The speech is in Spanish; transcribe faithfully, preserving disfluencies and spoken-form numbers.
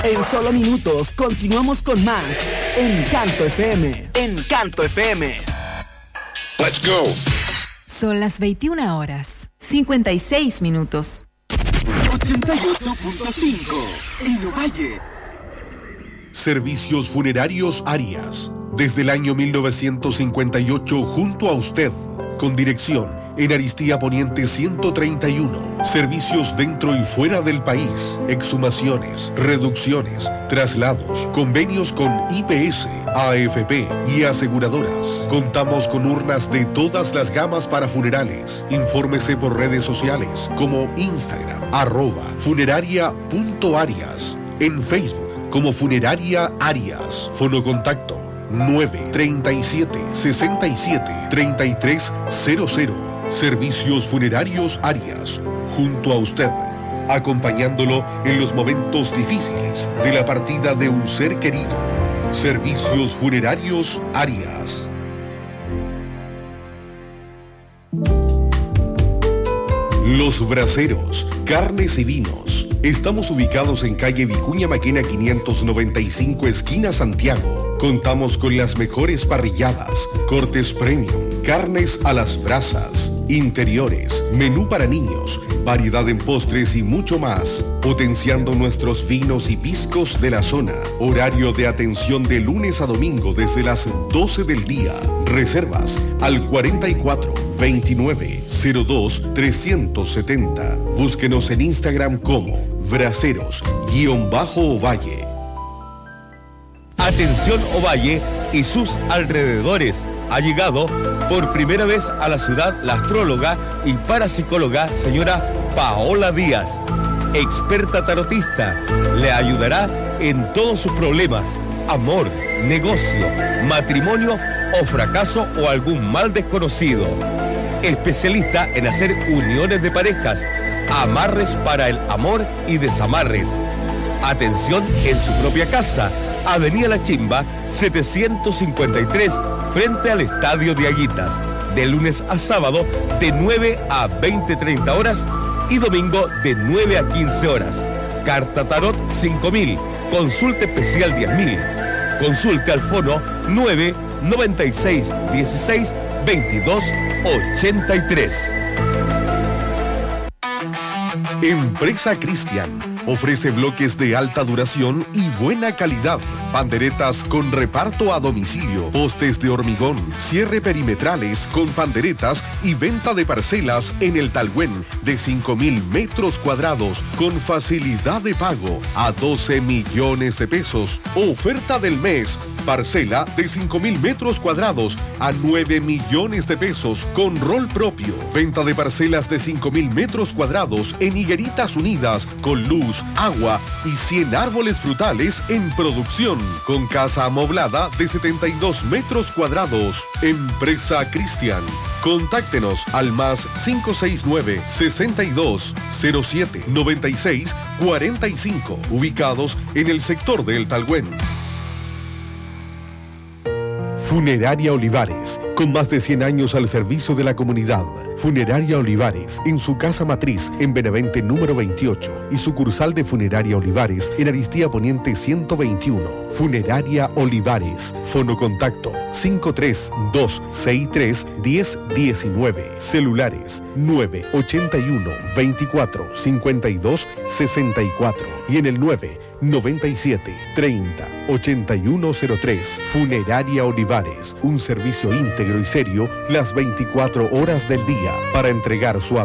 En solo minutos continuamos con más Encanto F M. Encanto F M. Let's go. Son las veintiuna horas, cincuenta y seis minutos. ochenta y ocho punto cinco en Ovalle. Servicios Funerarios Arias. Desde el año mil novecientos cincuenta y ocho junto a usted. Con dirección en Aristía Poniente ciento treinta y uno. Servicios dentro y fuera del país. Exhumaciones, reducciones, traslados, convenios con I P S, A F P y aseguradoras. Contamos con urnas de todas las gamas para funerales. Infórmese por redes sociales como Instagram, arroba funeraria.arias. En Facebook como Funeraria Arias. Fonocontacto nueve treinta y siete, sesenta y siete, treinta y tres cero cero. Servicios Funerarios Arias, junto a usted, acompañándolo en los momentos difíciles de la partida de un ser querido. Servicios Funerarios Arias. Los Braseros, carnes y vinos. Estamos ubicados en calle Vicuña Maquena quinientos noventa y cinco, esquina Santiago. Contamos con las mejores parrilladas, cortes premium, carnes a las brasas, interiores, menú para niños, variedad en postres y mucho más. Potenciando nuestros vinos y piscos de la zona. Horario de atención de lunes a domingo desde las doce del día. Reservas al cuarenta y cuatro, veintinueve, cero dos, trescientos setenta. Búsquenos en Instagram como Braseros-Ovalle. Atención Ovalle y sus alrededores. Ha llegado por primera vez a la ciudad la astróloga y parapsicóloga señora Paola Díaz, experta tarotista. Le ayudará en todos sus problemas: amor, negocio, matrimonio o fracaso o algún mal desconocido. Especialista en hacer uniones de parejas, amarres para el amor y desamarres. Atención en su propia casa, Avenida La Chimba, setecientos cincuenta y tres, frente al Estadio de Aguitas, de lunes a sábado de nueve a veinte treinta horas y domingo de nueve a quince horas. Carta Tarot cinco mil, consulta especial diez mil. Consulte al fono nueve noventa y seis dieciséis veintidós ochenta y tres. Empresa Cristian ofrece bloques de alta duración y buena calidad, panderetas con reparto a domicilio, postes de hormigón, cierre perimetrales con panderetas y venta de parcelas en el Talhuén de cinco mil metros cuadrados con facilidad de pago a doce millones de pesos. Oferta del mes: parcela de cinco mil metros cuadrados a nueve millones de pesos con rol propio. Venta de parcelas de cinco mil metros cuadrados en Higueritas Unidas con luz, agua y cien árboles frutales en producción con casa amoblada de setenta y dos metros cuadrados. Empresa Cristian. Contáctenos al más cinco seis nueve, sesenta y dos, cero siete, noventa y seis, cuarenta y cinco, ubicados en el sector del Talhuén. Funeraria Olivares, con más de cien años al servicio de la comunidad. Funeraria Olivares, en su casa matriz en Benavente número veintiocho y sucursal de Funeraria Olivares en Aristía Poniente ciento veintiuno. Funeraria Olivares, fonocontacto cinco tres dos seis tres uno cero uno nueve, celulares nueve ochenta y uno, veinticuatro, cincuenta y dos, sesenta y cuatro y en el nueve noventa y siete, treinta, ochenta y uno cero tres. Funeraria Olivares, un servicio íntegro y serio las veinticuatro horas del día para entregar su